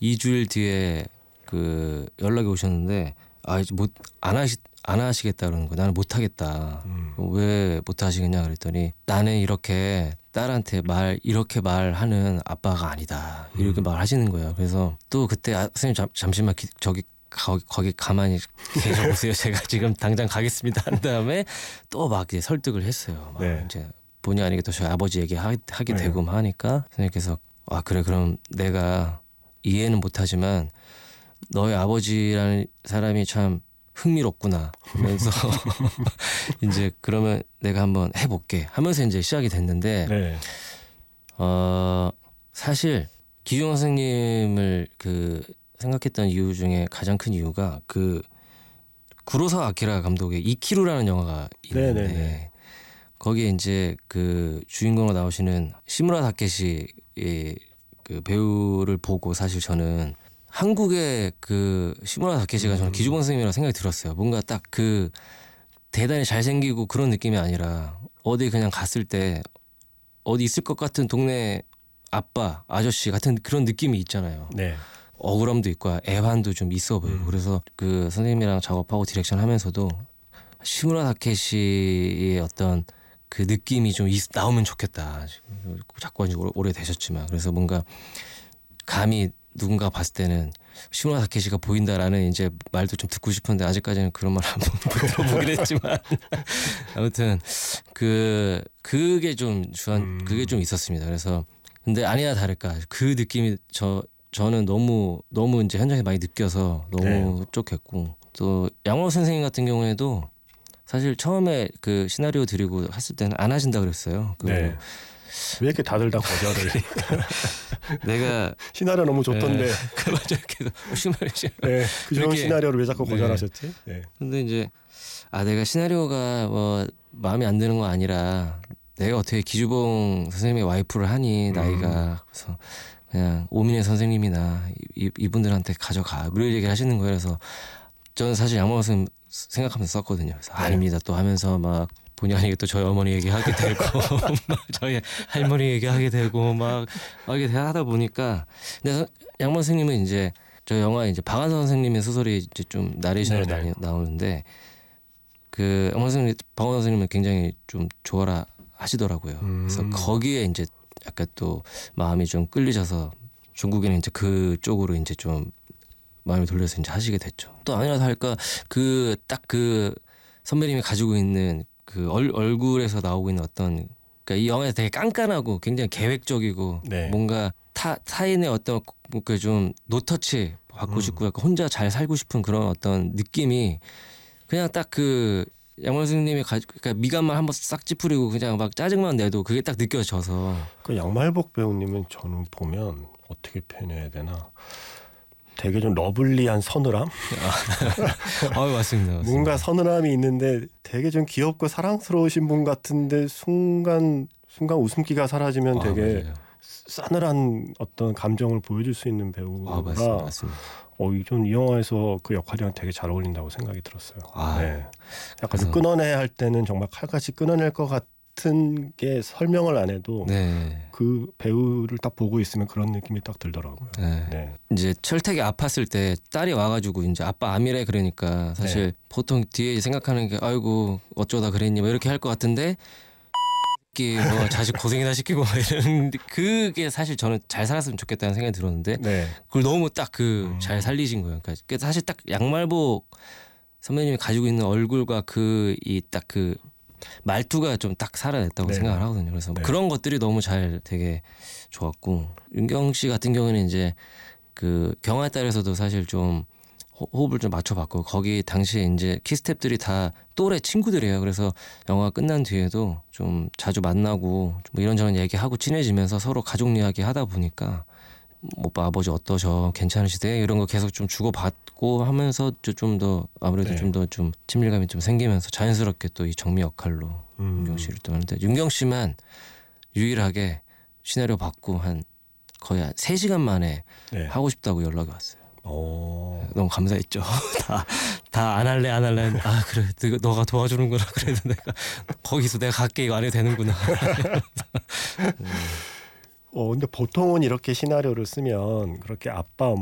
2주일 뒤에 그 연락이 오셨는데 이제 안 하시겠다 그러는 거. 나는 못 하겠다. 왜 못 하시겠냐 그랬더니 나는 이렇게 딸한테 이렇게 말하는 아빠가 아니다. 이렇게 말하시는 거예요. 그래서 또 그때 선생님 잠시만 거기 가만히 계셔보세요. 제가 지금 당장 가겠습니다. 한 다음에 또 막 이제 설득을 했어요. 막 네. 이제 본의 아니게 또 저희 아버지 얘기하게 네. 되고 막 하니까 선생님께서 그래 그럼 내가 이해는 못하지만 너의 아버지라는 사람이 참 흥미롭구나 하면서 이제 그러면 내가 한번 해볼게 하면서 이제 시작이 됐는데 네. 사실 기중 선생님을 생각했던 이유 중에 가장 큰 이유가 구로사와 아키라 감독의 이키루라는 영화가 있는데 네네네. 거기에 이제 그 주인공으로 나오시는 시무라 다케시의 그 배우를 보고 사실 저는 한국의 그 시무라 다케시가 저는 기주본 선생님이라고 생각이 들었어요. 뭔가 딱 대단히 잘생기고 그런 느낌이 아니라 어디 그냥 갔을 때 어디 있을 것 같은 동네 아빠, 아저씨 같은 그런 느낌이 있잖아요. 네. 억울함도 있고 애환도 좀 있어 보이고 그래서 그 선생님이랑 작업하고 디렉션 하면서도 시무라 다케시의 어떤 그 느낌이 좀 나오면 좋겠다. 자꾸 오래 되셨지만 그래서 뭔가 감히 누군가 봤을 때는 시무라 다케시가 보인다라는 이제 말도 좀 듣고 싶은데 아직까지는 그런 말 한번 못 들어보긴 했지만 아무튼 그게 좀 그게 좀 있었습니다. 그래서 근데 아니나 다를까 그 느낌이 저는 너무 이제 현장에서 많이 느껴서 너무 쪽했고 또 양호 선생님 같은 경우에도 사실 처음에 그 시나리오 드리고 했을 때는 안 하신다 그랬어요. 네. 왜 이렇게 다들 다 거절을? 내가 시나리오 너무 좋던데. 네, 그 좋은 시나리오를 왜 자꾸 거절하셨지? 네. 근데 이제 내가 시나리오가 뭐 마음에 안 드는 거 아니라 내가 어떻게 기주봉 선생님의 와이프를 하니 나이가 그래서 그냥 오민혜 선생님이나 이분들한테 가져가 그런 얘기를 하시는 거예요. 그래서 저는 사실 양호 선생님 생각하면서 썼거든요. 그래서 아닙니다 또 하면서 막 본의 아니게 또 저희 어머니 얘기하게 되고 저희 할머니 얘기하게 되고 막 이렇게 하다 보니까 근데 양호 선생님은 이제 저 영화에 이제 박한선 선생님의 소설이 이제 좀 나레이션으로 나오는데 그 양호 선생님 박한선 선생님은 굉장히 좀 좋아라 하시더라고요. 그래서 거기에 이제 약간 또 마음이 좀 끌리셔서 중국에는 이제 그쪽으로 이제 좀 마음이 돌려서 이제 하시게 됐죠. 또 아니라 할까 딱 그 선배님이 가지고 있는 그 얼굴에서 나오고 있는 어떤 그러니까 이 영화에서 되게 깐깐하고 굉장히 계획적이고 뭔가 타인의 어떤 그 좀 노터치 받고 싶고 약간 혼자 잘 살고 싶은 그런 어떤 느낌이 그냥 딱 그 양원 선생님이 그러니까 미간만 한번 싹 찌푸리고 그냥 막 짜증만 내도 그게 딱 느껴져서 그 양말복 배우님은 저는 보면 어떻게 표현해야 되나 되게 좀 러블리한 서늘함? 맞습니다. 뭔가 서늘함이 있는데 되게 좀 귀엽고 사랑스러우신 분 같은데 순간 웃음기가 사라지면 되게 맞아요. 싸늘한 어떤 감정을 보여줄 수 있는 배우라 맞습니다. 이 영화에서 그 역할이랑 되게 잘 어울린다고 생각이 들었어요. 네. 약간 그래서, 끊어내야 할 때는 정말 칼같이 끊어낼 것 같은 게 설명을 안 해도 그 배우를 딱 보고 있으면 그런 느낌이 딱 들더라고요. 네. 이제 철택이 아팠을 때 딸이 와가지고 이제 아빠 암이래 그러니까 사실 보통 뒤에 생각하는 게 아이고 어쩌다 그랬니 뭐 이렇게 할 것 같은데 뭐 자식 고생이나 시키고 이런 그게 사실 저는 잘 살았으면 좋겠다는 생각이 들었는데 그걸 너무 딱 잘 살리신 거예요. 그러니까 사실 딱 양말복 선배님이 가지고 있는 얼굴과 딱 그 말투가 좀 딱 살아냈다고 생각을 하거든요. 그래서 그런 것들이 너무 잘 되게 좋았고 윤경 씨 같은 경우는 이제 그 경화에 따라서도 사실 좀 호흡을 좀 맞춰봤고 거기 당시에 이제 키스텝들이 다 또래 친구들이에요. 그래서 영화가 끝난 뒤에도 좀 자주 만나고 뭐 이런저런 얘기하고 친해지면서 서로 가족 이야기 하다 보니까 오빠 아버지 어떠셔 괜찮으시대 이런 거 계속 좀 주고받고 하면서 좀 더 아무래도 좀 더 좀 친밀감이 좀 생기면서 자연스럽게 또 이 정미 역할로 윤경 씨를 또 하는데 윤경 씨만 유일하게 시나리오 받고 거의 한 3시간 만에 하고 싶다고 연락이 왔어요. 너무 감사했죠. 다 안 할래 그래 너가 도와주는구나 그래도 내가 거기서 내가 갈게 이거 안 해도 되는구나. 근데 보통은 이렇게 시나리오를 쓰면 그렇게 아빠